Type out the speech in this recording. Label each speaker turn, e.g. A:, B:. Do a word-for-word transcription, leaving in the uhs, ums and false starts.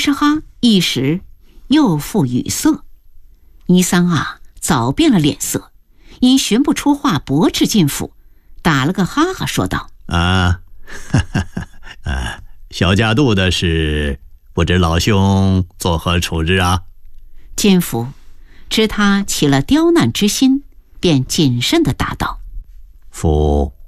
A: 师哈一时又复语塞。尼桑啊早变了脸色，因寻不出话驳斥进府，打了个哈哈说道：
B: 啊，哈哈哈啊，小家肚的事，不知老兄作何处置啊？
A: 进府知他起了刁难之心，便谨慎地答道：
B: 夫